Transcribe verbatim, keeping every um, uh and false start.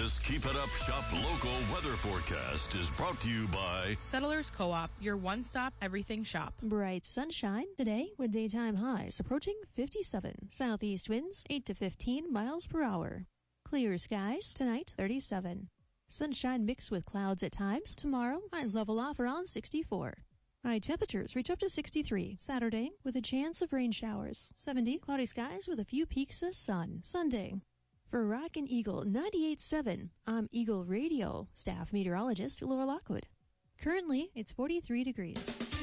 This Keep It Up Shop local weather forecast is brought to you by Settlers Co-op, your one-stop everything shop. Bright sunshine today with daytime highs approaching fifty-seven. Southeast winds eight to fifteen miles per hour. Clear skies tonight, thirty-seven. Sunshine mixed with clouds at times. Tomorrow, highs level off around sixty-four. High temperatures reach up to sixty-three. Saturday, with a chance of rain showers. seventy, cloudy skies with a few peaks of sun. Sunday. For Rockin' Eagle ninety-eight point seven, I'm Eagle Radio staff meteorologist Laura Lockwood. Currently, it's forty-three degrees.